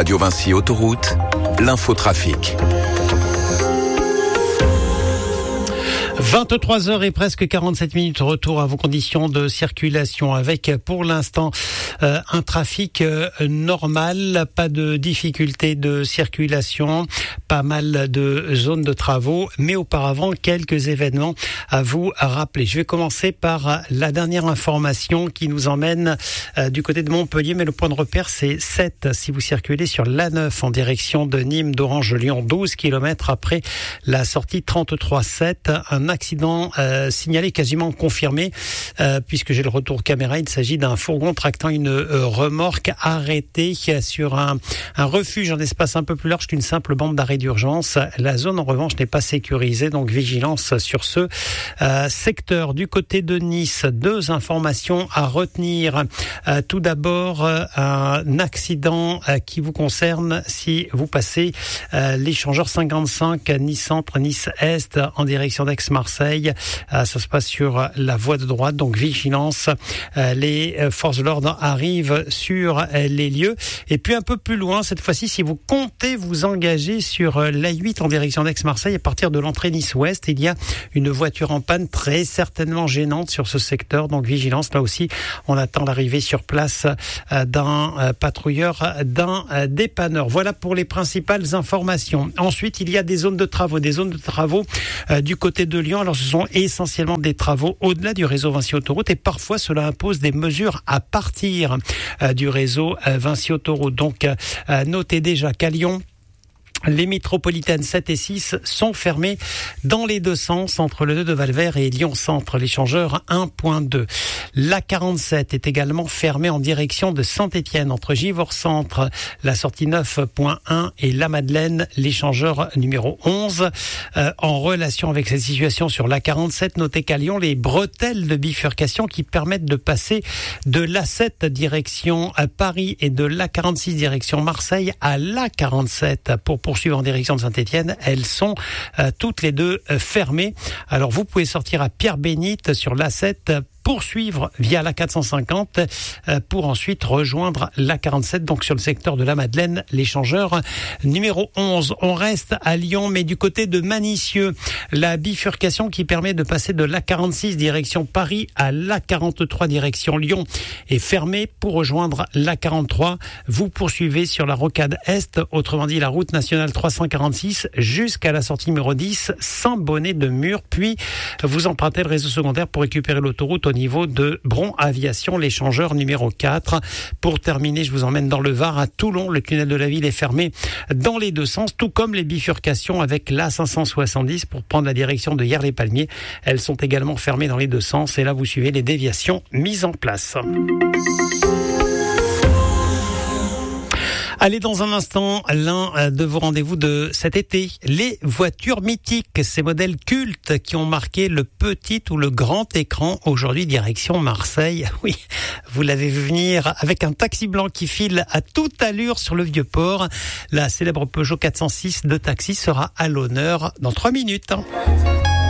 Radio Vinci Autoroute, l'infotrafic. 23h et presque 47 minutes, retour à vos conditions de circulation avec pour l'instant un trafic normal, pas de difficultés de circulation, pas mal de zones de travaux, mais auparavant quelques événements à vous rappeler. Je vais commencer par la dernière information qui nous emmène du côté de Montpellier, mais le point de repère c'est 7 si vous circulez sur l'A9 en direction de Nîmes, d'Orange-Lyon, 12 km après la sortie 33-7, un accident signalé, quasiment confirmé, puisque j'ai le retour caméra. Il s'agit d'un fourgon tractant une remorque arrêtée sur un refuge, un espace un peu plus large qu'une simple bande d'arrêt d'urgence. La zone, en revanche, n'est pas sécurisée, donc vigilance sur ce secteur. Du côté de Nice, 2 informations à retenir. Tout d'abord, un accident qui vous concerne si vous passez l'échangeur 55 Nice Centre, Nice Est en direction d'Aix-Marseille. Ça se passe sur la voie de droite, donc vigilance. Les forces de l'ordre arrivent sur les lieux. Et puis un peu plus loin, cette fois-ci, si vous comptez vous engager sur l'A8 en direction d'Aix-Marseille, à partir de l'entrée Nice-Ouest, il y a une voiture en panne très certainement gênante sur ce secteur. Donc vigilance, là aussi, on attend l'arrivée sur place d'un patrouilleur, d'un dépanneur. Voilà pour les principales informations. Ensuite, il y a des zones de travaux du côté de Lyon. Alors ce sont essentiellement des travaux au-delà du réseau Vinci Autoroute et parfois cela impose des mesures à partir du réseau Vinci Autoroute. Donc notez déjà qu'à Lyon, les métropolitaines 7 et 6 sont fermées dans les deux sens entre le nœud de Valvert et Lyon-Centre, l'échangeur 1.2. La 47 est également fermée en direction de Saint-Étienne entre Givors-Centre, la sortie 9.1 et la Madeleine, l'échangeur numéro 11. En relation avec cette situation sur la 47, notez qu'à Lyon, les bretelles de bifurcation qui permettent de passer de l'A7 direction Paris et de l'A46 direction Marseille à l'A47 pour poursuivre en direction de Saint-Étienne, elles sont toutes les deux fermées. Alors vous pouvez sortir à Pierre-Bénite sur l'A7, poursuivre via la 450 pour ensuite rejoindre la 47, donc sur le secteur de la Madeleine, l'échangeur numéro 11. On reste à Lyon, mais du côté de Manicieux, la bifurcation qui permet de passer de la 46 direction Paris à la 43 direction Lyon est fermée pour rejoindre la 43. Vous poursuivez sur la rocade Est, autrement dit la route nationale 346 jusqu'à la sortie numéro 10, Saint-Bonnet-de-Mur, puis vous empruntez le réseau secondaire pour récupérer l'autoroute au niveau de Bron Aviation, l'échangeur numéro 4. Pour terminer, je vous emmène dans le Var, à Toulon. Le tunnel de la ville est fermé dans les deux sens, tout comme les bifurcations avec l'A570 pour prendre la direction de Hyères-les-Palmiers. Elles sont également fermées dans les deux sens et là vous suivez les déviations mises en place. Allez, dans un instant, l'un de vos rendez-vous de cet été, les voitures mythiques, ces modèles cultes qui ont marqué le petit ou le grand écran. Aujourd'hui, direction Marseille. Oui, vous l'avez vu venir avec un taxi blanc qui file à toute allure sur le Vieux-Port. La célèbre Peugeot 406 de taxi sera à l'honneur dans 3 minutes.